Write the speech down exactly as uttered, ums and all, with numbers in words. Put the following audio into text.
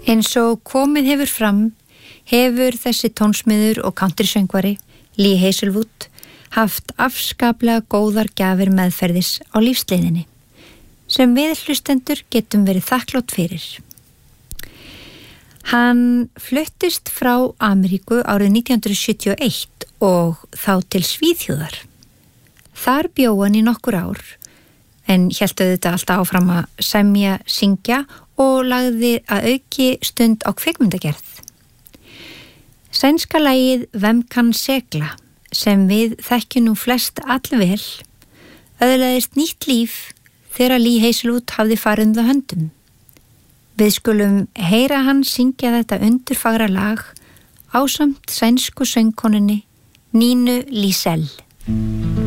Eins og komið hefur fram, hefur þessi tónsmiður og countrysöngvari, Lee Hazlewood, haft afskaplega góðar gjafir meðferðis á lífsleiðinni, sem við hlustendur getum verið þakklátt fyrir. Hann fluttist frá Ameríku árið nítján hundruð sjötíu og eitt og þá til Svíþjóðar. Þar bjó hann í nokkur ár, en hélt auðvitað alltaf áfram að semja, syngja og lagði að auki stund á kvikmyndagerð. Sænska lagið Hvem kann segla, sem við þekkjum nú flest allvel, öðlaðist nýtt líf þegar Lee Hazlewood hafði farið um það höndum. Við skulum heyra hann syngja þetta undurfagra lag ásamt sænsku söngkonunni Nínu Lísell.